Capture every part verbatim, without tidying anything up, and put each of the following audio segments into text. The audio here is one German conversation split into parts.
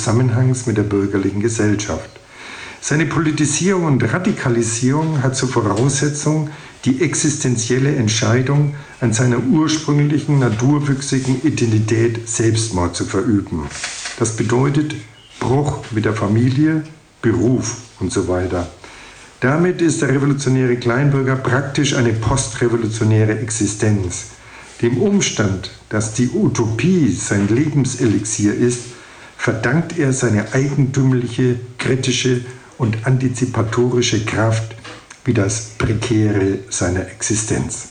Zusammenhangs mit der bürgerlichen Gesellschaft. Seine Politisierung und Radikalisierung hat zur Voraussetzung die existenzielle Entscheidung, an seiner ursprünglichen, naturwüchsigen Identität Selbstmord zu verüben. Das bedeutet Bruch mit der Familie, Beruf und so weiter. Damit ist der revolutionäre Kleinbürger praktisch eine postrevolutionäre Existenz. Dem Umstand, dass die Utopie sein Lebenselixier ist, verdankt er seine eigentümliche, kritische und antizipatorische Kraft wie das Prekäre seiner Existenz.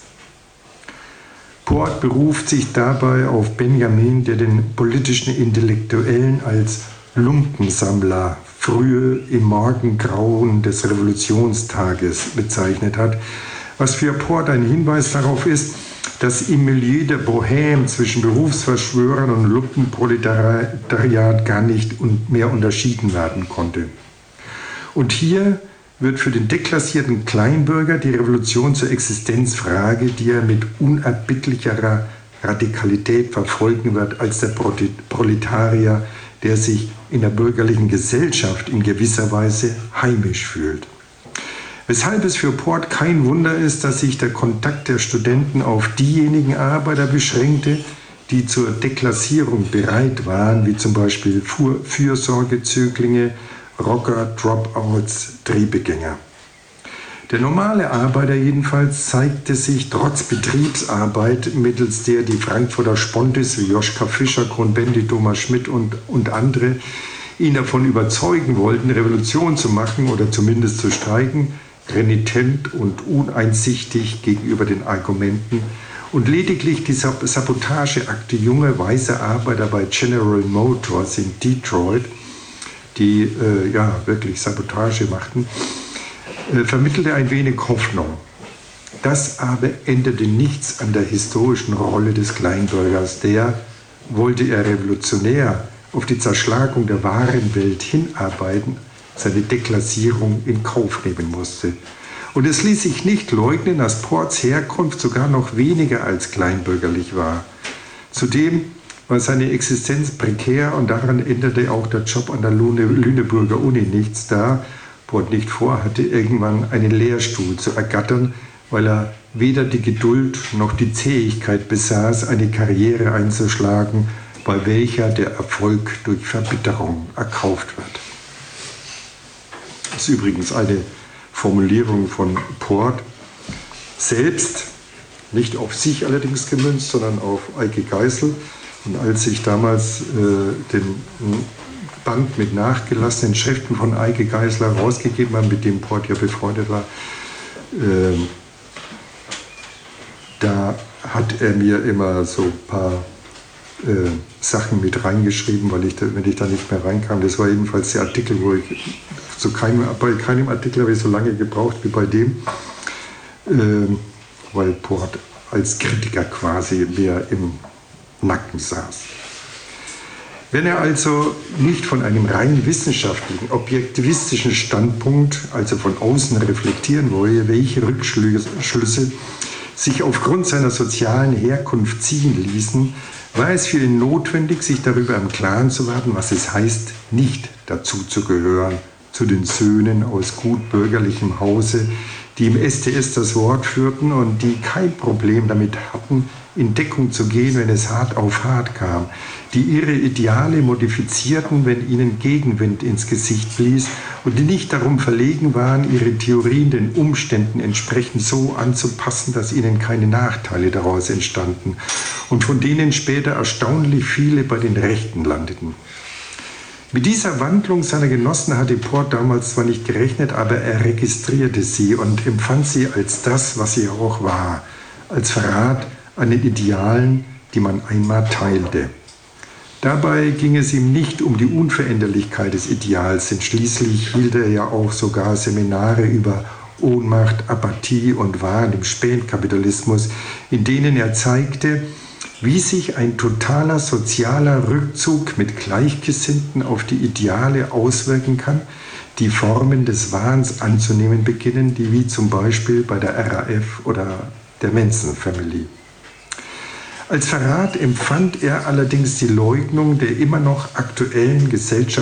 Port beruft sich dabei auf Benjamin, der den politischen Intellektuellen als Lumpensammler frühe im Morgengrauen des Revolutionstages bezeichnet hat, was für Port ein Hinweis darauf ist, dass im Milieu der Bohème zwischen Berufsverschwörern und Lumpenproletariat gar nicht mehr unterschieden werden konnte. Und hier wird für den deklassierten Kleinbürger die Revolution zur Existenzfrage, die er mit unerbittlicherer Radikalität verfolgen wird als der Proletarier, der sich in der bürgerlichen Gesellschaft in gewisser Weise heimisch fühlt. Weshalb es für Port kein Wunder ist, dass sich der Kontakt der Studenten auf diejenigen Arbeiter beschränkte, die zur Deklassierung bereit waren, wie zum Beispiel Fürsorgezöglinge, Rocker, Dropouts, Drehbegänger. Der normale Arbeiter jedenfalls zeigte sich trotz Betriebsarbeit, mittels der die Frankfurter Spontis wie Joschka Fischer, Cohn-Bendit, Thomas Schmidt und, und andere ihn davon überzeugen wollten, Revolution zu machen oder zumindest zu streiken, renitent und uneinsichtig gegenüber den Argumenten und lediglich die Sabotageakte junger weißer Arbeiter bei General Motors in Detroit, die äh, ja wirklich Sabotage machten, äh, vermittelte ein wenig Hoffnung. Das aber änderte nichts an der historischen Rolle des Kleinbürgers, der, wollte er revolutionär auf die Zerschlagung der wahren Welt hinarbeiten, seine Deklassierung in Kauf nehmen musste. Und es ließ sich nicht leugnen, dass Ports Herkunft sogar noch weniger als kleinbürgerlich war. Zudem war seine Existenz prekär und daran änderte auch der Job an der Lüneburger Uni nichts, da Port nicht vorhatte, irgendwann einen Lehrstuhl zu ergattern, weil er weder die Geduld noch die Zähigkeit besaß, eine Karriere einzuschlagen, bei welcher der Erfolg durch Verbitterung erkauft wird. Das ist übrigens eine Formulierung von Port selbst, nicht auf sich allerdings gemünzt, sondern auf Eike Geisel. Und als ich damals äh, den Band mit nachgelassenen Schriften von Eike Geisler rausgegeben habe, mit dem Port ja befreundet war, äh, da hat er mir immer so ein paar äh, Sachen mit reingeschrieben, weil ich da, wenn ich da nicht mehr reinkam, das war jedenfalls der Artikel, wo ich zu keinem, bei keinem Artikel habe ich so lange gebraucht wie bei dem, äh, weil Port als Kritiker quasi mehr im Nacken saß. Wenn er also nicht von einem rein wissenschaftlichen, objektivistischen Standpunkt, also von außen reflektieren wolle, welche Rückschlüsse sich aufgrund seiner sozialen Herkunft ziehen ließen, war es für ihn notwendig, sich darüber im Klaren zu werden, was es heißt, nicht dazu zu gehören, zu den Söhnen aus gut bürgerlichem Hause, die im S T S das Wort führten und die kein Problem damit hatten, in Deckung zu gehen, wenn es hart auf hart kam, die ihre Ideale modifizierten, wenn ihnen Gegenwind ins Gesicht blies und die nicht darum verlegen waren, ihre Theorien den Umständen entsprechend so anzupassen, dass ihnen keine Nachteile daraus entstanden und von denen später erstaunlich viele bei den Rechten landeten. Mit dieser Wandlung seiner Genossen hatte Port damals zwar nicht gerechnet, aber er registrierte sie und empfand sie als das, was sie auch war, als Verrat an den Idealen, die man einmal teilte. Dabei ging es ihm nicht um die Unveränderlichkeit des Ideals, denn schließlich hielt er ja auch sogar Seminare über Ohnmacht, Apathie und Wahn im Spätkapitalismus, in denen er zeigte, wie sich ein totaler sozialer Rückzug mit Gleichgesinnten auf die Ideale auswirken kann, die Formen des Wahns anzunehmen beginnen, die wie zum Beispiel bei der R A F oder der Manson Family. Als Verrat empfand er allerdings die Leugnung der immer noch aktuellen Gesellschaft